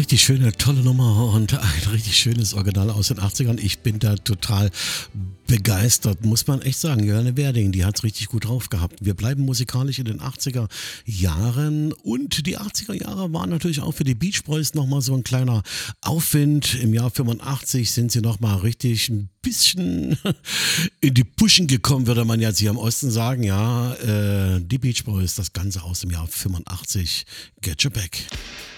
richtig schöne, tolle Nummer und ein richtig schönes Original aus den 80ern. Ich bin da total begeistert, muss man echt sagen. Johanne Werding, die hat's richtig gut drauf gehabt. Wir bleiben musikalisch in den 80er Jahren und die 80er Jahre waren natürlich auch für die Beach Boys nochmal so ein kleiner Aufwind. Im Jahr 85 sind sie nochmal richtig ein bisschen in die Puschen gekommen, würde man jetzt hier im Osten sagen. Ja, die Beach Boys, das Ganze aus dem Jahr 85. Get Your Back.